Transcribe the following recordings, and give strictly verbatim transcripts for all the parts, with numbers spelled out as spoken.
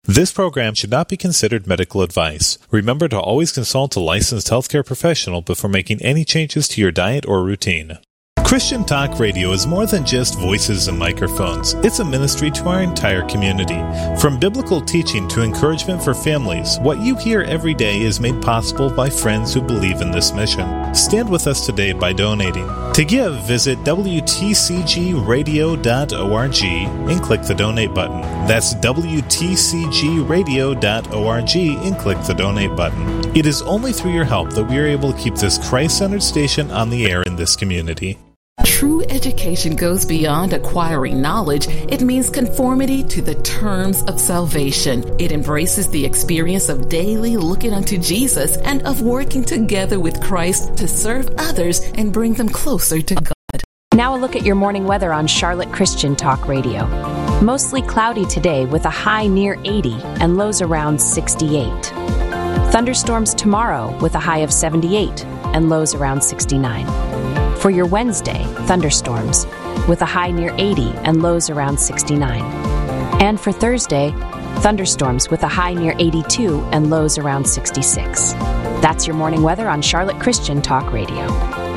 This program should not be considered medical advice. Remember to always consult a licensed healthcare professional before making any changes to your diet or routine. Christian Talk Radio is more than just voices and microphones. It's a ministry to our entire community. From biblical teaching to encouragement for families, what you hear every day is made possible by friends who believe in this mission. Stand with us today by donating. To give, visit W T C G radio dot org and click the donate button. That's W T C G radio dot org and click the donate button. It is only through your help that we are able to keep this Christ-centered station on the air in this community. True education goes beyond acquiring knowledge. It means conformity to the terms of salvation. It embraces the experience of daily looking unto Jesus and of working together with Christ to serve others and bring them closer to God. Now a look at your morning weather on Charlotte Christian Talk Radio. Mostly cloudy today with a high near eighty and lows around sixty-eight. Thunderstorms tomorrow with a high of seventy-eight and lows around sixty-nine. For your Wednesday, thunderstorms with a high near eighty and lows around sixty-nine. And for Thursday, thunderstorms with a high near eighty-two and lows around sixty-six. That's your morning weather on Charlotte Christian Talk Radio.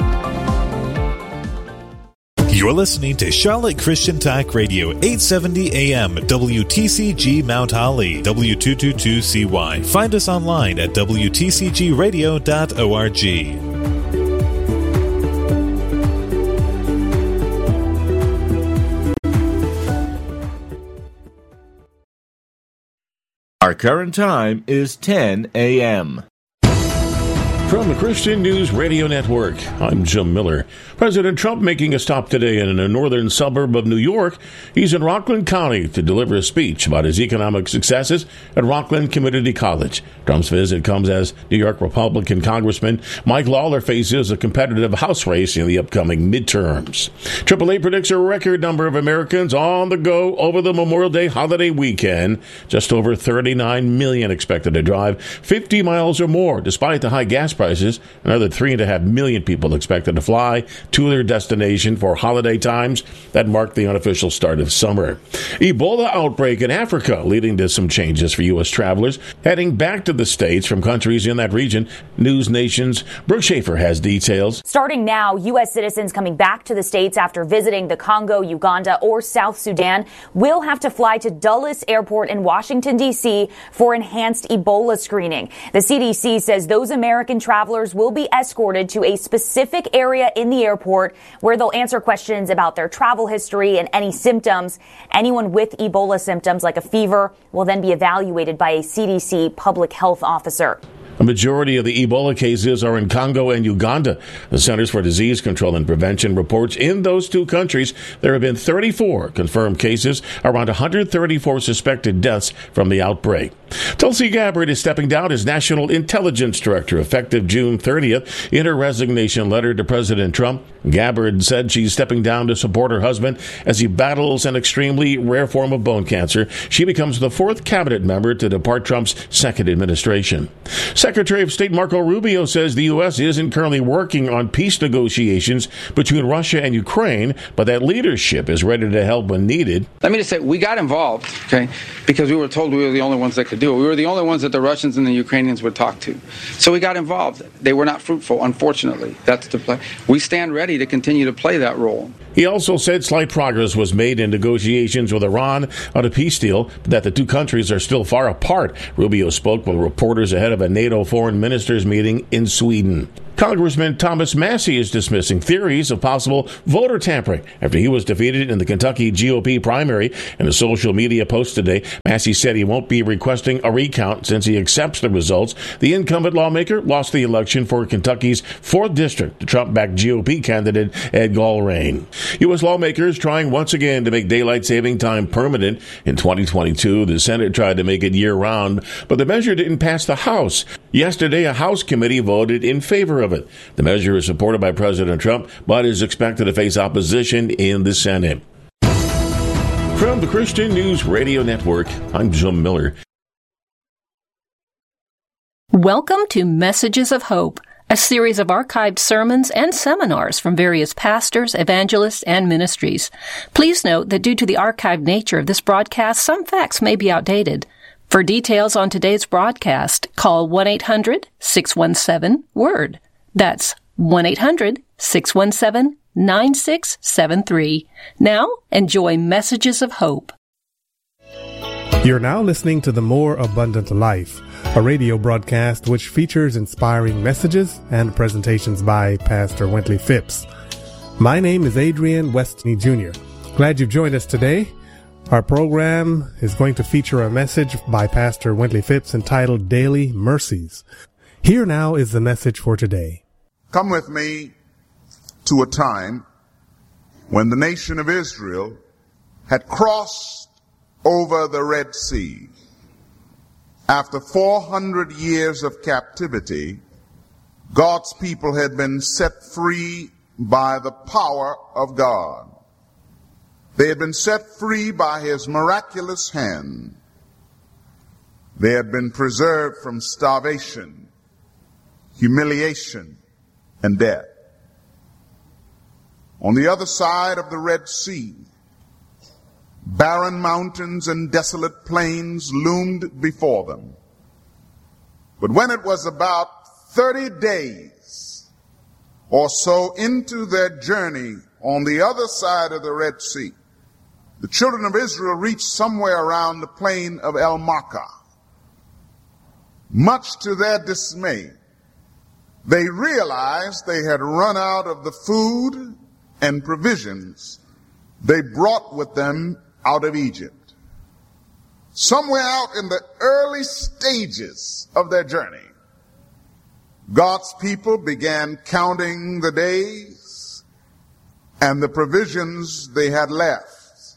You're listening to Charlotte Christian Talk Radio, eight seventy A M, W T C G Mount Holly, W two twenty-two C Y. Find us online at W T C G radio dot org. Our current time is ten A M From the Christian News Radio Network, I'm Jim Miller. President Trump making a stop today in a northern suburb of New York. He's in Rockland County to deliver a speech about his economic successes at Rockland Community College. Trump's visit comes as New York Republican Congressman Mike Lawler faces a competitive House race in the upcoming midterms. triple A predicts a record number of Americans on the go over the Memorial Day holiday weekend. Just over thirty-nine million expected to drive fifty miles or more, despite the high gas prices. Another three and a half million people expected to fly to their destination for holiday times that mark the unofficial start of summer. Ebola outbreak in Africa leading to some changes for U S travelers heading back to the States from countries in that region. News Nation's Brooke Schaefer has details. Starting now, U S citizens coming back to the States after visiting the Congo, Uganda, or South Sudan will have to fly to Dulles Airport in Washington, D C for enhanced Ebola screening. The C D C says those American travelers will be escorted to a specific area in the airport where they'll answer questions about their travel history and any symptoms. Anyone with Ebola symptoms like a fever will then be evaluated by a C D C public health officer. A majority of the Ebola cases are in Congo and Uganda. The Centers for Disease Control and Prevention reports in those two countries there have been thirty-four confirmed cases, around one hundred thirty-four suspected deaths from the outbreak. Tulsi Gabbard is stepping down as National Intelligence Director effective June thirtieth. In her resignation letter to President Trump, Gabbard said she's stepping down to support her husband as he battles an extremely rare form of bone cancer. She becomes the fourth cabinet member to depart Trump's second administration. Secretary of State Marco Rubio says the U S isn't currently working on peace negotiations between Russia and Ukraine, but that leadership is ready to help when needed. Let me just say, we got involved, okay, because we were told we were the only ones that could do it. We were the only ones that the Russians and the Ukrainians would talk to. So we got involved. They were not fruitful, unfortunately. That's the play. We stand ready to continue to play that role. He also said slight progress was made in negotiations with Iran on a peace deal, but that the two countries are still far apart. Rubio spoke with reporters ahead of a NATO foreign ministers meeting in Sweden. Congressman Thomas Massie is dismissing theories of possible voter tampering after he was defeated in the Kentucky G O P primary. In a social media post today, Massie said he won't be requesting a recount since he accepts the results. The incumbent lawmaker lost the election for Kentucky's fourth district to Trump-backed G O P candidate Ed Gallrein. U S lawmakers trying once again to make daylight saving time permanent. In twenty twenty-two, the Senate tried to make it year-round, but the measure didn't pass the House. Yesterday, a House committee voted in favor of it. The measure is supported by President Trump, but is expected to face opposition in the Senate. From the Christian News Radio Network, I'm Jim Miller. Welcome to Messages of Hope, a series of archived sermons and seminars from various pastors, evangelists, and ministries. Please note that due to the archived nature of this broadcast, some facts may be outdated. For details on today's broadcast, call one eight hundred six one seven word. That's one eight hundred six one seven nine six seven three. Now, enjoy Messages of Hope. You're now listening to The More Abundant Life, a radio broadcast which features inspiring messages and presentations by Pastor Wentley Phipps. My name is Adrian Westney Junior Glad you've joined us today. Our program is going to feature a message by Pastor Wentley Phipps entitled Daily Mercies. Here now is the message for today. Come with me to a time when the nation of Israel had crossed over the Red Sea. After four hundred years of captivity, God's people had been set free by the power of God. They had been set free by his miraculous hand. They had been preserved from starvation, humiliation, and death. On the other side of the Red Sea, barren mountains and desolate plains loomed before them. But when it was about thirty days or so into their journey on the other side of the Red Sea, the children of Israel reached somewhere around the plain of El Makkah. Much to their dismay, they realized they had run out of the food and provisions they brought with them out of Egypt. Somewhere out in the early stages of their journey, God's people began counting the days and the provisions they had left.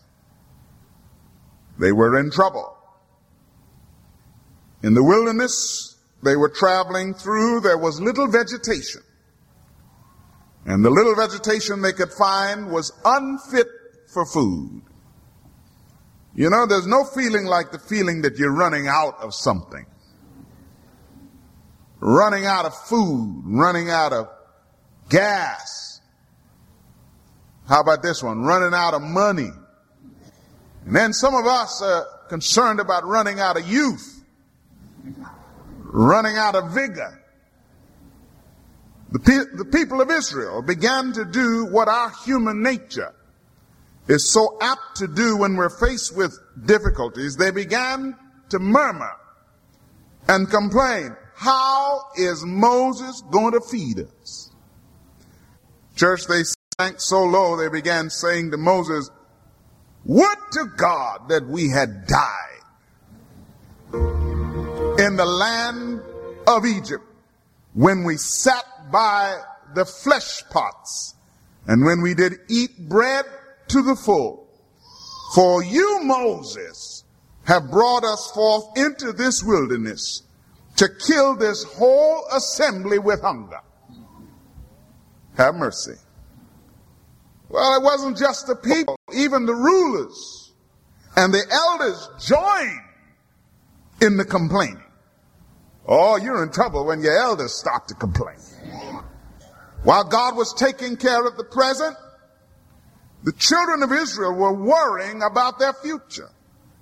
They were in trouble. In the wilderness they were traveling through, there was little vegetation. And the little vegetation they could find was unfit for food. You know, there's no feeling like the feeling that you're running out of something. Running out of food, running out of gas. How about this one? Running out of money. And then some of us are concerned about running out of youth, running out of vigor. The, pe- the people of Israel began to do what our human nature is so apt to do when we're faced with difficulties. They began to murmur and complain. How is Moses going to feed us? Church, they sank so low they began saying to Moses, would to God that we had died in the land of Egypt when we sat by the flesh pots and when we did eat bread to the full. For you, Moses, have brought us forth into this wilderness to kill this whole assembly with hunger. Have mercy. Well, it wasn't just the people. Even the rulers and the elders joined in the complaining. Oh, you're in trouble when your elders start to complain. While God was taking care of the present, the children of Israel were worrying about their future.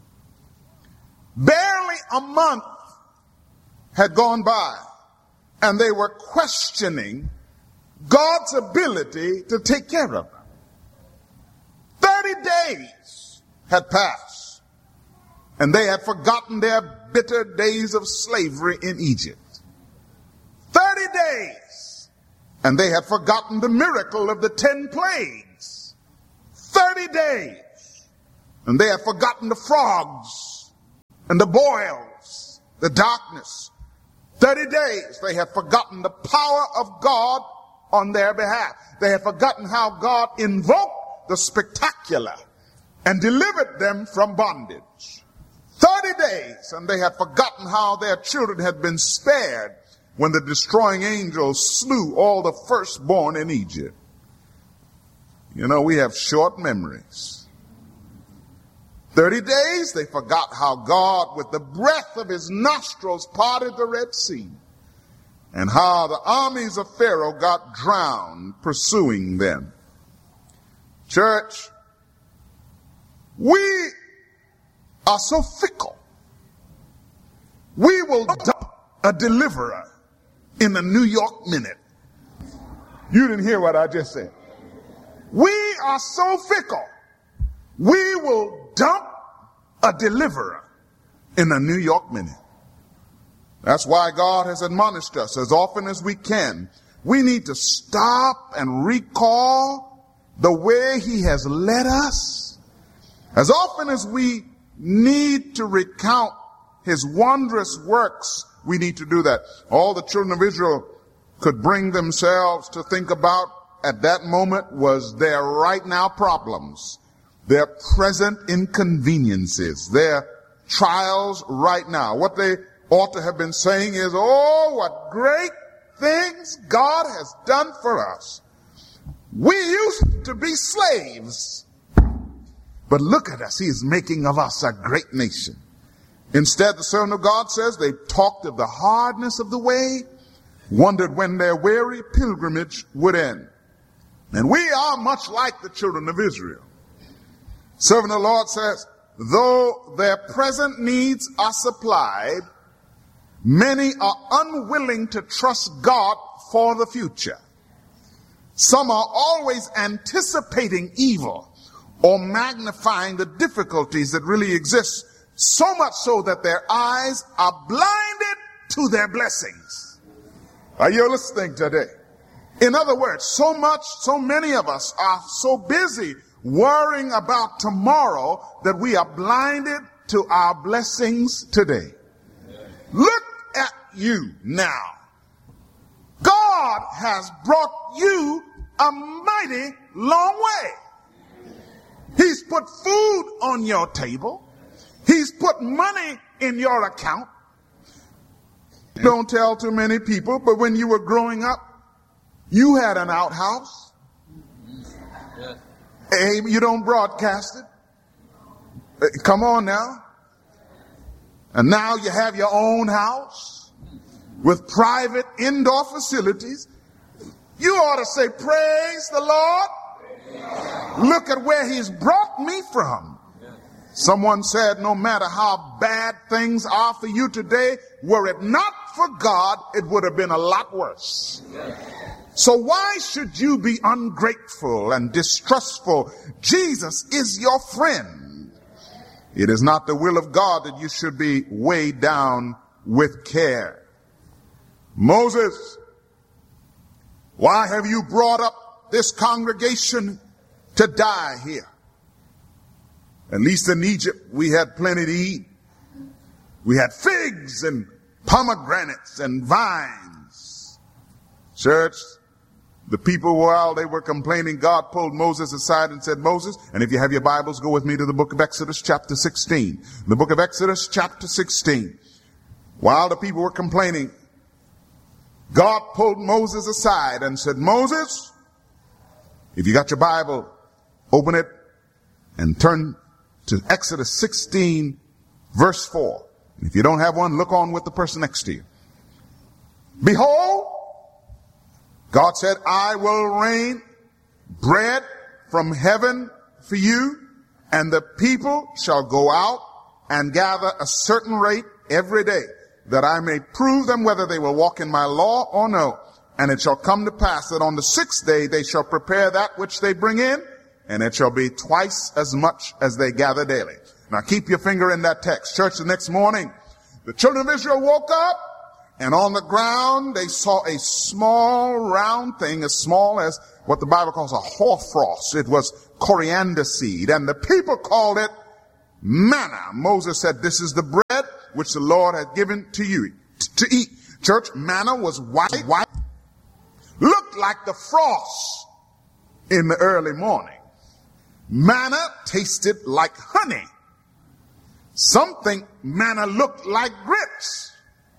Barely a month had gone by, and they were questioning God's ability to take care of them. Thirty days had passed, and they had forgotten their bitter days of slavery in Egypt. Thirty days, and they had forgotten the miracle of the ten plagues. Thirty days, and they had forgotten the frogs and the boils, the darkness. Thirty days, they had forgotten the power of God on their behalf. They had forgotten how God invoked the spectacular and delivered them from bondage. Thirty days, and they had forgotten how their children had been spared when the destroying angels slew all the firstborn in Egypt. You know, we have short memories. Thirty days, they forgot how God, with the breath of his nostrils, parted the Red Sea, and how the armies of Pharaoh got drowned pursuing them. Church, we are so fickle. will dump a deliverer in the New York Minute. You didn't hear what I just said. We are so fickle. We will dump a deliverer in the New York Minute. That's why God has admonished us as often as we can. We need to stop and recall the way he has led us. As often as we need to recount his wondrous works, we need to do that. All the children of Israel could bring themselves to think about at that moment was their right now problems, their present inconveniences, their trials right now. What they ought to have been saying is, oh, what great things God has done for us. We used to be slaves, but look at us. He is making of us a great nation. Instead, the servant of God says they talked of the hardness of the way, wondered when their weary pilgrimage would end. And we are much like the children of Israel. Servant of the Lord says, though their present needs are supplied, many are unwilling to trust God for the future. Some are always anticipating evil or magnifying the difficulties that really exist, so much so that their eyes are blinded to their blessings. Are you listening today? In other words, so much, so many of us are so busy worrying about tomorrow that we are blinded to our blessings today. Look at you now. God has brought you a mighty long way. He's put food on your table. He's put money in your account. Don't tell too many people, but when you were growing up, you had an outhouse. Hey, you don't broadcast it. Come on now. And now you have your own house with private indoor facilities. You ought to say, praise the Lord. Look at where he's brought me from. Someone said, no matter how bad things are for you today, were it not for God, it would have been a lot worse. So why should you be ungrateful and distrustful? Jesus is your friend. It is not the will of God that you should be weighed down with care. Moses, why have you brought up this congregation to die here? At least in Egypt, we had plenty to eat. We had figs and pomegranates and vines. Church, the people, while they were complaining, God pulled Moses aside and said, Moses, and if you have your Bibles, go with me to the book of Exodus chapter sixteen. The book of Exodus chapter sixteen. While the people were complaining, God pulled Moses aside and said, Moses, if you got your Bible, open it and turn to Exodus sixteen, verse four. If you don't have one, look on with the person next to you. Behold, God said, I will rain bread from heaven for you, and the people shall go out and gather a certain rate every day, that I may prove them whether they will walk in my law or no. And it shall come to pass that on the sixth day they shall prepare that which they bring in, and it shall be twice as much as they gather daily. Now keep your finger in that text. Church, the next morning, the children of Israel woke up, and on the ground they saw a small round thing, as small as what the Bible calls a hoarfrost. It was coriander seed, and the people called it manna. Moses said, this is the bread which the Lord has given to you to eat. Church, manna was white, white, looked like the frost in the early morning. Manna tasted like honey. Some think manna looked like grits,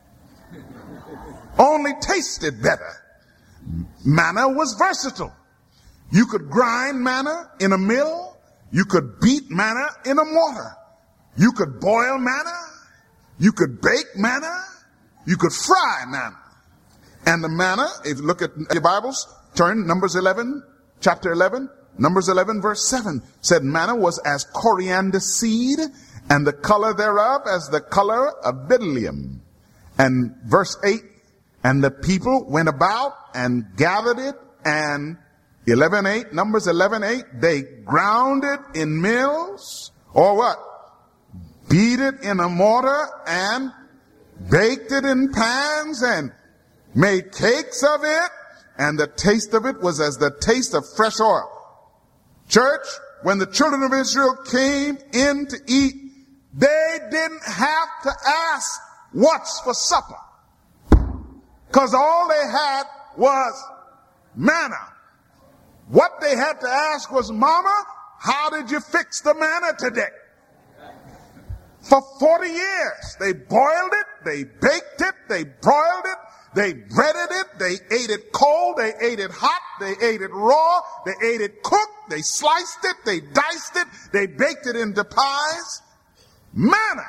only tasted better. Manna was versatile. You could grind manna in a mill. You could beat manna in a mortar. You could boil manna. You could bake manna. You could fry manna. And the manna, if you look at your Bibles, turn Numbers eleven, chapter eleven, Numbers eleven, verse seven, said manna was as coriander seed, and the color thereof as the color of bdellium. And verse eight, and the people went about and gathered it, and eleven eight, Numbers eleven eight, they ground it in mills, or what? Beat it in a mortar and baked it in pans and made cakes of it, and the taste of it was as the taste of fresh oil. Church, when the children of Israel came in to eat, they didn't have to ask, what's for supper? Because all they had was manna. What they had to ask was, Mama, how did you fix the manna today? For forty years, they boiled it, they baked it, they broiled it, they breaded it, they ate it cold, they ate it hot, they ate it raw, they ate it cooked, they sliced it, they diced it, they baked it into pies. Manna.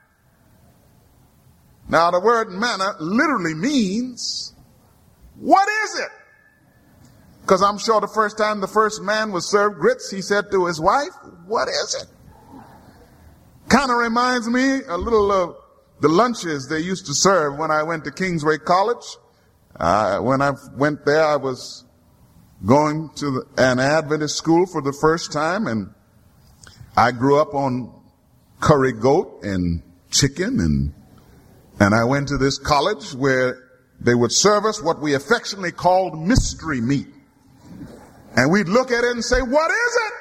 Now the word manna literally means, what is it? Because I'm sure the first time the first man was served grits, he said to his wife, what is it? Kind of reminds me a little of the lunches they used to serve when I went to Kingsway College. Uh, when I went there, I was going to the, an Adventist school for the first time, and I grew up on curry goat and chicken, and and I went to this college where they would serve us what we affectionately called mystery meat. And we'd look at it and say, what is it?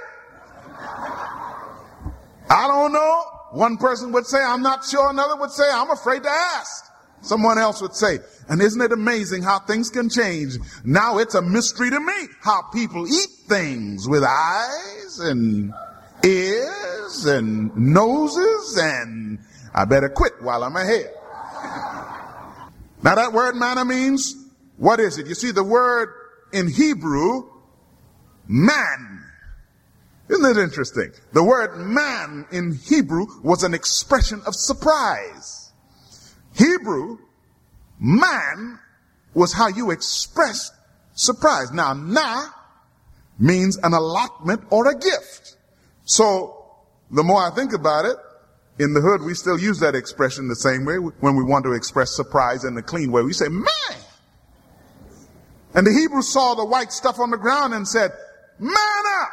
I don't know. One person would say, I'm not sure. Another would say, I'm afraid to ask. Someone else would say, and isn't it amazing how things can change? Now it's a mystery to me how people eat things with eyes and ears and noses, and I better quit while I'm ahead. Now that word manna means, what is it? You see, the word in Hebrew, man. Isn't it interesting? The word man in Hebrew was an expression of surprise. Hebrew, man, was how you expressed surprise. Now, na means an allotment or a gift. So, the more I think about it, in the hood we still use that expression the same way when we want to express surprise in the clean way. We say, man. And the Hebrew saw the white stuff on the ground and said, manna.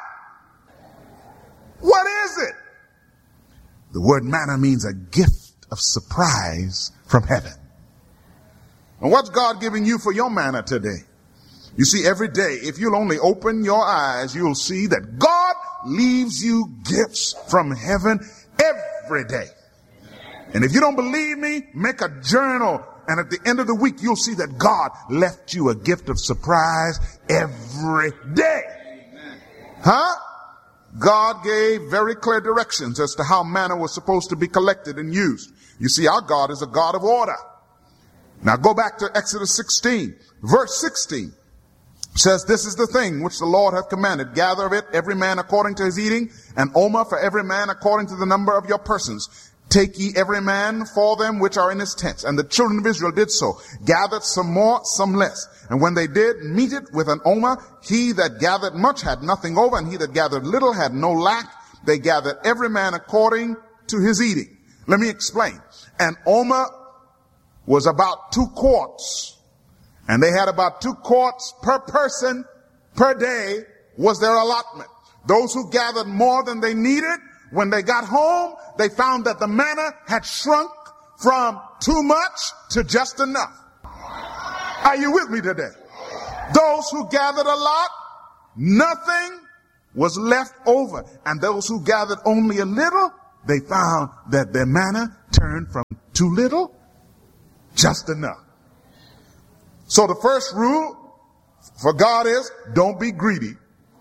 What is it? The word manna means a gift of surprise from heaven. And what's God giving you for your manna today? You see, every day, if you'll only open your eyes, you'll see that God leaves you gifts from heaven every day. And if you don't believe me, make a journal. And at the end of the week, you'll see that God left you a gift of surprise every day. Huh? God gave very clear directions as to how manna was supposed to be collected and used. You see, our God is a God of order. Now go back to Exodus sixteen, verse sixteen. Says, this is the thing which the Lord hath commanded. Gather of it every man according to his eating, and omer for every man according to the number of your persons. Take ye every man for them which are in his tents. And the children of Israel did so, gathered some more, some less. And when they did meet it with an omer, he that gathered much had nothing over, and he that gathered little had no lack. They gathered every man according to his eating. Let me explain. An omer was about two quarts. And they had about two quarts per person per day was their allotment. Those who gathered more than they needed, when they got home, they found that the manna had shrunk from too much to just enough. Are you with me today? Those who gathered a lot, nothing was left over. And those who gathered only a little, they found that their manna turned from too little, just enough. So the first rule for God is, don't be greedy.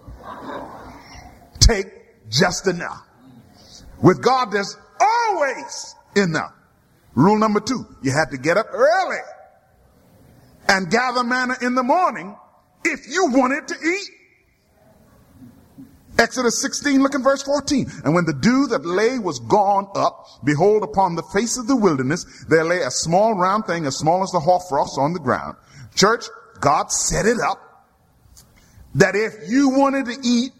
Take just enough. With God, there's always enough. Rule number two, you had to get up early and gather manna in the morning if you wanted to eat. Exodus sixteen, look in verse fourteen. And when the dew that lay was gone up, behold, upon the face of the wilderness, there lay a small round thing as small as the hoarfrost on the ground. Church, God set it up that if you wanted to eat,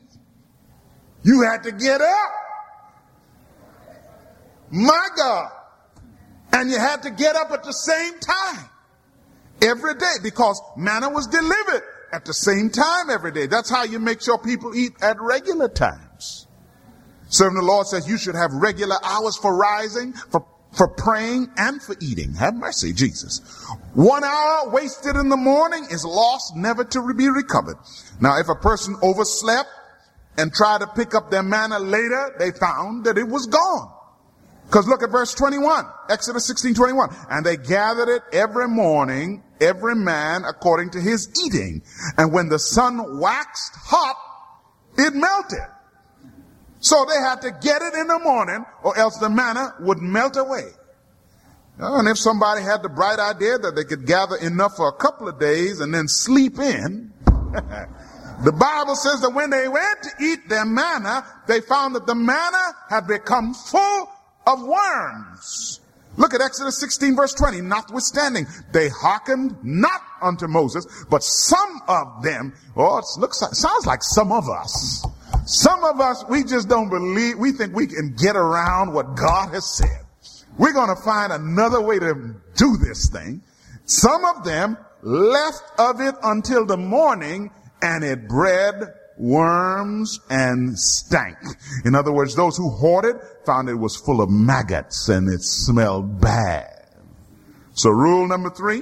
you had to get up. My God. And you had to get up at the same time every day because manna was delivered at the same time every day. That's how you make sure people eat at regular times. Serving the Lord says you should have regular hours for rising, for, for praying, and for eating. Have mercy, Jesus. One hour wasted in the morning is lost, never to be recovered. Now, if a person overslept and tried to pick up their manna later, they found that it was gone. Because look at verse twenty-one, Exodus sixteen twenty-one. And they gathered it every morning, every man according to his eating. And when the sun waxed hot, it melted. So they had to get it in the morning or else the manna would melt away. And if somebody had the bright idea that they could gather enough for a couple of days and then sleep in, the Bible says that when they went to eat their manna, they found that the manna had become full of worms. Look at Exodus sixteen verse twenty. Notwithstanding, they hearkened not unto Moses, but some of them, oh, it looks like, sounds like some of us. Some of us, we just don't believe, we think we can get around what God has said. We're going to find another way to do this thing. Some of them left of it until the morning, and it bred worms and stank. In other words, those who hoarded found it was full of maggots and it smelled bad. So rule number three,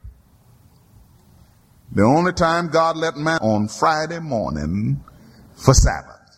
the only time God let man on Friday morning for Sabbath.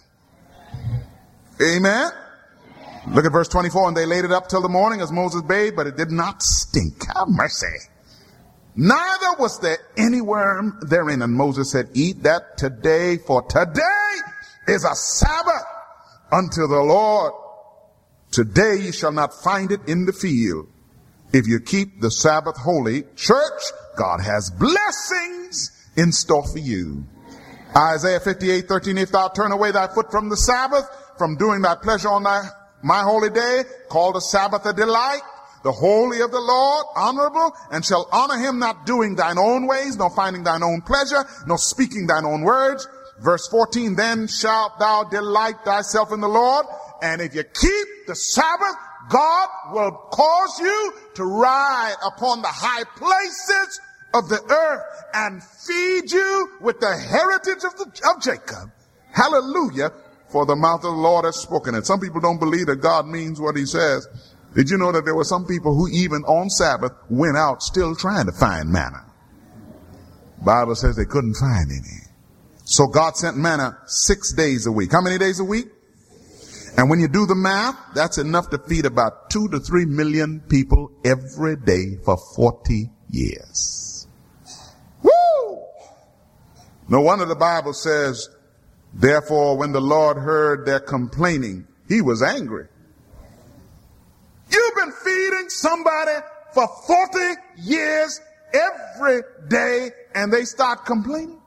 Amen. Look at verse twenty-four. And they laid it up till the morning as Moses bade, but it did not stink. Have mercy. Neither was there any worm therein. And Moses said, eat that today, for today is a Sabbath unto the Lord. Today you shall not find it in the field. If you keep the Sabbath holy, church, God has blessings in store for you. Isaiah fifty-eight thirteen, if thou turn away thy foot from the Sabbath, from doing thy pleasure on thy my holy day, call the Sabbath a delight, the holy of the Lord, honorable, and shall honor him, not doing thine own ways, nor finding thine own pleasure, nor speaking thine own words. Verse fourteen, then shalt thou delight thyself in the Lord, and if you keep the Sabbath, God will cause you to ride upon the high places of the earth and feed you with the heritage of, the, of Jacob. Hallelujah, for the mouth of the Lord has spoken it. Some people don't believe that God means what he says. Did you know that there were some people who even on Sabbath went out still trying to find manna? The Bible says they couldn't find any. So God sent manna six days a week. How many days a week? And when you do the math, that's enough to feed about two to three million people every day for forty years. Woo! No wonder the Bible says, therefore, when the Lord heard their complaining, he was angry. You've been feeding somebody for forty years every day and they start complaining.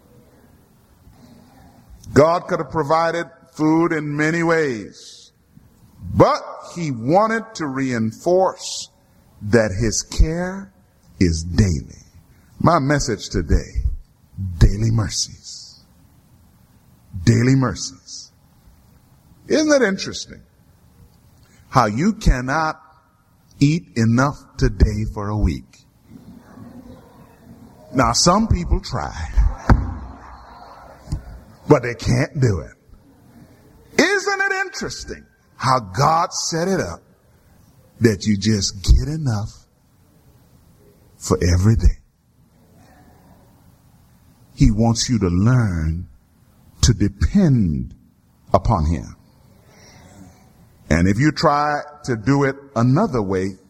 God could have provided food in many ways, but he wanted to reinforce that his care is daily. My message today, daily mercies. Daily mercies. Isn't it interesting how you cannot eat enough today for a week? Now, some people try, but they can't do it. Isn't it interesting how God set it up that you just get enough for every day? He wants you to learn to depend upon him. And if you try to do it another way,